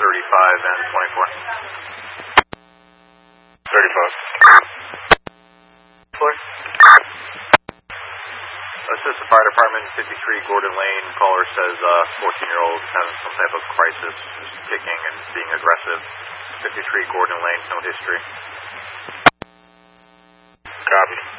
and 24. 35. Floor. Assist the fire department, 53 Gordon Lane. Caller says 14-year-old having some type of crisis, kicking and being aggressive. 53 Gordon Lane, no history. Copy.